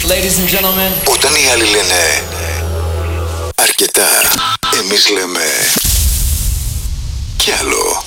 Ladies and gentlemen. Όταν οι άλλοι λένε αρκετά, εμείς λέμε κι άλλο.